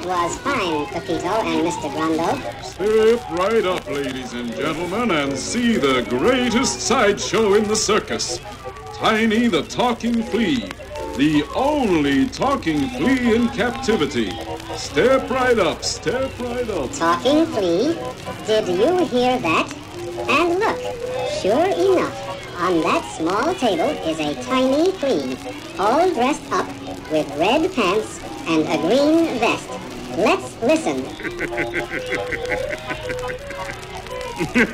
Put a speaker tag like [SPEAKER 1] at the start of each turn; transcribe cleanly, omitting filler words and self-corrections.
[SPEAKER 1] That was fine, Pepito and Mr. Grundle.
[SPEAKER 2] Step right up, ladies and gentlemen, and see the greatest sideshow in the circus. Tiny the talking flea. The only talking flea in captivity. Step right up, step right up.
[SPEAKER 1] Talking flea? Did you hear that? And look, sure enough, on that small table is a tiny flea, all dressed up with red pants and a green vest. Let's listen.